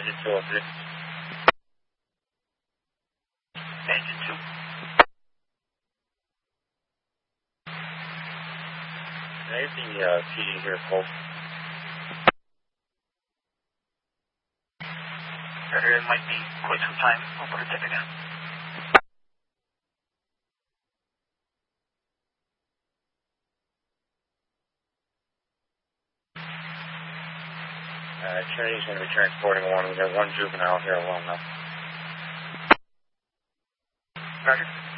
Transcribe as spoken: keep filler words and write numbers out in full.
Engine two oh three. Engine two. Can I get the uh, T D here, folks? It might be quite some time. I'll put a ticket in. Uh, Trinity's going to be transporting one. We got one juvenile here alone now. Roger.